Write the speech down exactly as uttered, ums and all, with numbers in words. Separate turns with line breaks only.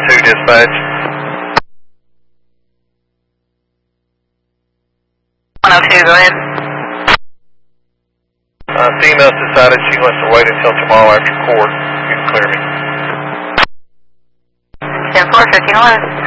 two dispatch.
one oh two, go ahead.
Uh, female's decided she wants to wait until tomorrow after court. You can clear me.
ten four, fifteen eleven.